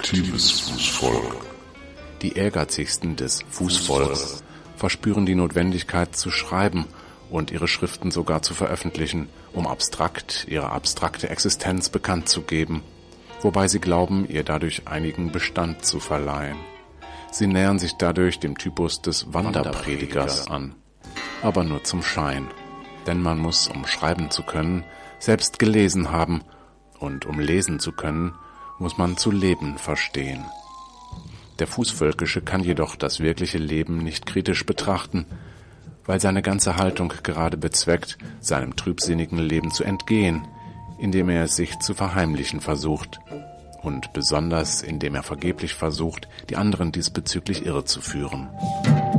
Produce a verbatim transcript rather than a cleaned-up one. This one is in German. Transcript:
aktives Fußvolk. Die Ehrgeizigsten des Fußvolks verspüren die Notwendigkeit zu schreiben und ihre Schriften sogar zu veröffentlichen, um abstrakt ihre abstrakte Existenz bekannt zu geben, wobei sie glauben, ihr dadurch einigen Bestand zu verleihen. Sie nähern sich dadurch dem Typus des Wanderpredigers an, aber nur zum Schein. Denn man muss, um schreiben zu können, selbst gelesen haben, und um lesen zu können, muss man zu leben verstehen. Der Fußvölkische kann jedoch das wirkliche Leben nicht kritisch betrachten, weil seine ganze Haltung gerade bezweckt, seinem trübsinnigen Leben zu entgehen, indem er es sich zu verheimlichen versucht und besonders indem er vergeblich versucht, die anderen diesbezüglich irre zu führen.